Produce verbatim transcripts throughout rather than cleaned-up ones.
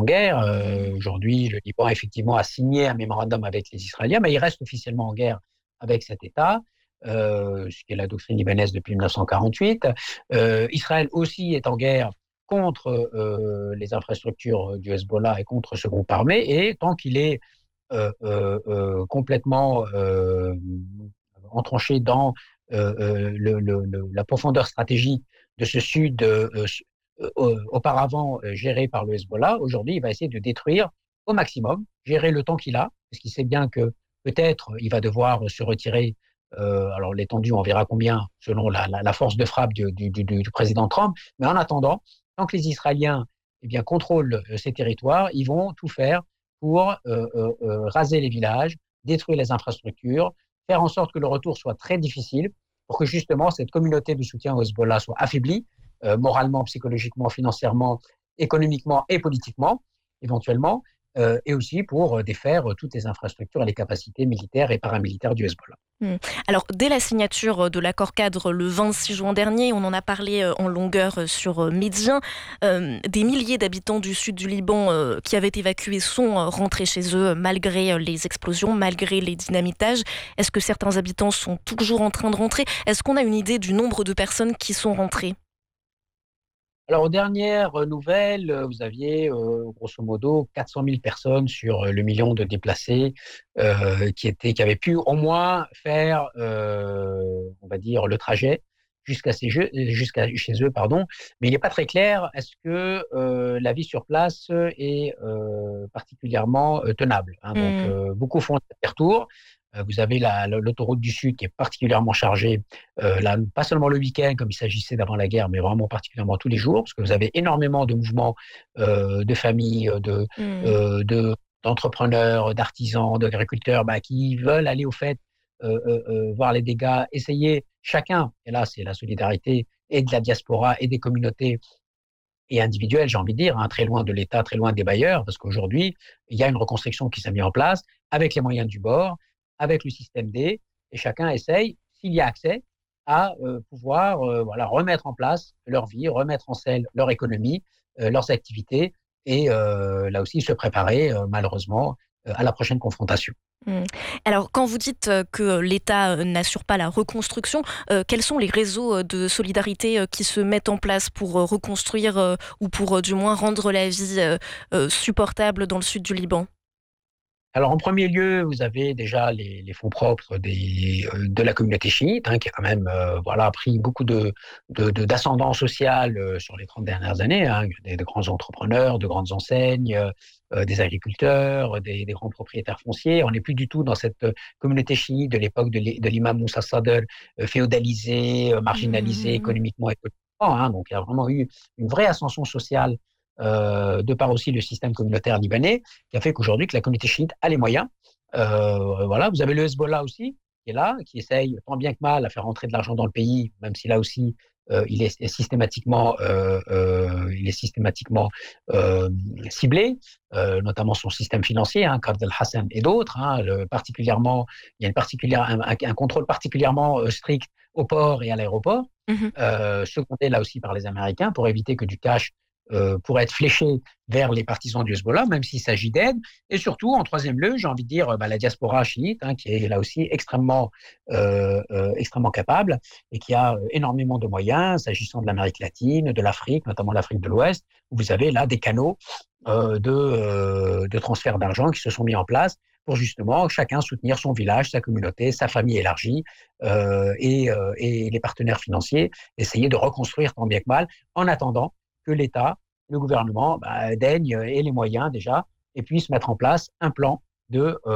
guerre. Euh, aujourd'hui, le Liban, effectivement, a signé un mémorandum avec les Israéliens, mais il reste officiellement en guerre avec cet État, euh, ce qui est la doctrine libanaise depuis mille neuf cent quarante-huit. Euh, Israël aussi est en guerre contre euh, les infrastructures du Hezbollah et contre ce groupe armé, et tant qu'il est euh, euh, euh, complètement euh, entranché dans euh, euh, le, le, le, la profondeur stratégique de ce sud euh, euh, auparavant euh, géré par le Hezbollah, aujourd'hui, il va essayer de détruire au maximum, gérer le temps qu'il a, parce qu'il sait bien que peut-être il va devoir se retirer. Euh, alors l'étendue, on verra combien, selon la, la, la force de frappe du, du, du, du président Trump. Mais en attendant, tant que les Israéliens eh bien, contrôlent euh, ces territoires, ils vont tout faire pour euh, euh, euh, raser les villages, détruire les infrastructures, faire en sorte que le retour soit très difficile, pour que justement cette communauté de soutien au Hezbollah soit affaiblie, euh, moralement, psychologiquement, financièrement, économiquement et politiquement, éventuellement, euh, et aussi pour défaire toutes les infrastructures et les capacités militaires et paramilitaires du Hezbollah. Mmh. Alors, dès la signature de l'accord cadre le vingt-six juin dernier, on en a parlé en longueur sur Médien, euh, des milliers d'habitants du sud du Liban euh, qui avaient évacué sont rentrés chez eux malgré les explosions, malgré les dynamitages. Est-ce que certains habitants sont toujours en train de rentrer ? Est-ce qu'on a une idée du nombre de personnes qui sont rentrées ? Alors, aux dernières nouvelles, vous aviez euh, grosso modo quatre cent mille personnes sur le million de déplacés euh, qui, étaient, qui avaient pu au moins faire, euh, on va dire, le trajet jusqu'à, ces jeux, jusqu'à chez eux. Pardon. Mais il n'est pas très clair, est-ce que euh, la vie sur place est euh, particulièrement euh, tenable, hein. Donc, Mmh. euh, beaucoup font des retours. Vous avez la, l'autoroute du Sud qui est particulièrement chargée, euh, là, pas seulement le week-end comme il s'agissait d'avant la guerre, mais vraiment particulièrement tous les jours, parce que vous avez énormément de mouvements euh, de familles, de, Mmh. euh, de, d'entrepreneurs, d'artisans, d'agriculteurs bah, qui veulent aller au fait, euh, euh, voir les dégâts, essayer chacun, et là c'est la solidarité et de la diaspora et des communautés et individuelles, j'ai envie de dire, hein, très loin de l'État, très loin des bailleurs, parce qu'aujourd'hui, il y a une reconstruction qui s'est mise en place avec les moyens du bord, avec le système D, et chacun essaye, s'il y a accès, à euh, pouvoir euh, voilà, remettre en place leur vie, remettre en selle leur économie, euh, leurs activités, et euh, là aussi se préparer, euh, malheureusement, euh, à la prochaine confrontation. Mmh. Alors, quand vous dites que l'État n'assure pas la reconstruction, euh, quels sont les réseaux de solidarité qui se mettent en place pour reconstruire euh, ou pour euh, du moins rendre la vie euh, euh, supportable dans le sud du Liban ? Alors, en premier lieu, vous avez déjà les, les fonds propres des, euh, de la communauté chiite, hein, qui a quand même euh, voilà, pris beaucoup de, de, de, d'ascendant social euh, sur les trente dernières années. Hein, des, des grands entrepreneurs, de grandes enseignes, euh, des agriculteurs, des, des grands propriétaires fonciers. On n'est plus du tout dans cette communauté chiite de l'époque de, de l'imam Moussa Sadr, euh, féodalisée, euh, marginalisée Mmh. économiquement et politiquement. Hein, donc, il y a vraiment eu une vraie ascension sociale Euh, de par aussi le système communautaire libanais, qui a fait qu'aujourd'hui, que la communauté chiite a les moyens. Euh, voilà, vous avez le Hezbollah aussi, qui est là, qui essaye tant bien que mal à faire entrer de l'argent dans le pays, même si là aussi, euh, il, est, est systématiquement, euh, euh, il est systématiquement euh, ciblé, euh, notamment son système financier, hein, Qard el-Hassan et d'autres. Hein, le, particulièrement, il y a une particulière, un, un contrôle particulièrement euh, strict au port et à l'aéroport, Mmh. euh, secondé là aussi par les Américains pour éviter que du cash Euh, pour être fléché vers les partisans du Hezbollah, même s'il s'agit d'aide. Et surtout, en troisième lieu, j'ai envie de dire bah, la diaspora chiite, hein, qui est là aussi extrêmement, euh, euh, extrêmement capable et qui a énormément de moyens, s'agissant de l'Amérique latine, de l'Afrique, notamment l'Afrique de l'Ouest, où vous avez là des canaux euh, de, euh, de transfert d'argent qui se sont mis en place pour justement chacun soutenir son village, sa communauté, sa famille élargie euh, et, euh, et les partenaires financiers, essayer de reconstruire tant bien que mal, en attendant que l'État, le gouvernement, bah, daigne et les moyens déjà, et puisse mettre en place un plan de euh,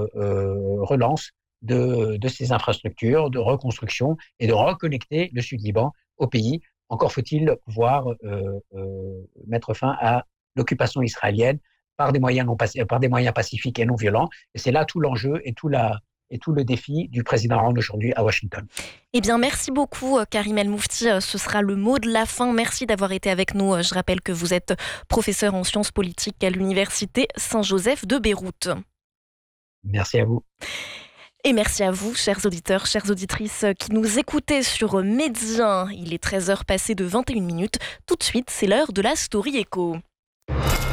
euh, relance de, de ces infrastructures, de reconstruction et de reconnecter le Sud-Liban au pays. Encore faut-il pouvoir euh, euh, mettre fin à l'occupation israélienne par des moyens, non, par des moyens pacifiques et non violents. Et c'est là tout l'enjeu et tout la, et tout le défi du président Hollande aujourd'hui à Washington. Eh bien, merci beaucoup, Karim El Moufti. Ce sera le mot de la fin. Merci d'avoir été avec nous. Je rappelle que vous êtes professeur en sciences politiques à l'Université Saint-Joseph de Beyrouth. Merci à vous. Et merci à vous, chers auditeurs, chères auditrices, qui nous écoutez sur Médien. Il est treize heures passées de vingt et une minutes. Tout de suite, c'est l'heure de la Story Echo.